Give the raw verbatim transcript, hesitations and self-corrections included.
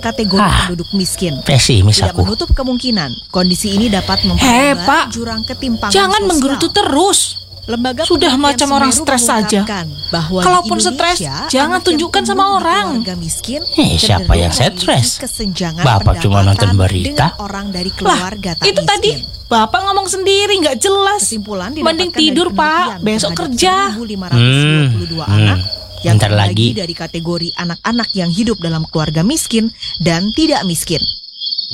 kategori Ah, penduduk miskin. Pesimis Tidak aku. menutup kemungkinan kondisi ini dapat Hei, memperlebar Pak. jurang ketimpangan Jangan sosial. menggerutu terus. Lembaga Sudah penelitian macam orang Semeru stres saja. mengungkapkan bahwa di Kalaupun Indonesia, stres, jangan anak yang tunjukkan sama tumbuh di orang. keluarga miskin Eh, siapa cenderung yang memiliki stres? kesenjangan Bapak cuma pendapatan nonton berita. dengan orang dari Lah, keluarga tak itu miskin. tadi Bapak ngomong sendiri nggak jelas. Kesimpulan Mending didapatkan tidur, dari Pak. penelitian Besok terhadap kerja. seribu lima ratus dua puluh dua Hmm, anak hmm. yang Bentar terbagi lagi. dari kategori anak-anak yang hidup dalam keluarga miskin dan tidak miskin.